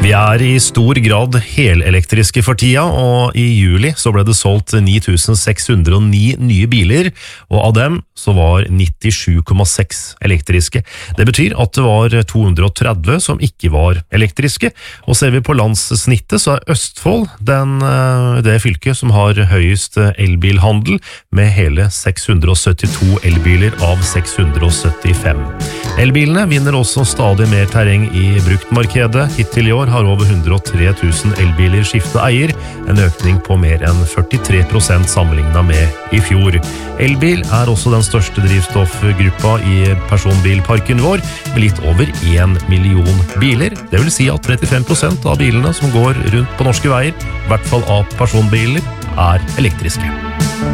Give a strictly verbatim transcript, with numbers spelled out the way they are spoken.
Vi er i stor grad helelektriske for tida, og i juli så ble det solgt ni tusen seks hundre og ni nye biler, og av dem så var nittisju komma seks elektriske. Det betyr at det var to hundre og tretti som ikke var elektriske, og ser vi på landssnittet så er Østfold den, det fylket som har høyest elbilhandel, med hele seks hundre og syttito elbiler av seks hundre og syttifem. Elbilene vinner også stadig mer terreng i bruktmarkedet. Hittil i år har over hundre og tre tusen elbiler skiftet eier, en økning på mer enn førtitre prosent sammenlignet med i fjor. Elbil er også den største drivstoffgruppa i personbilparken vår, med litt over en million biler. Det vil si at trettifem prosent av bilene som går rundt på norske veier, i hvert fall av personbiler, er elektriske.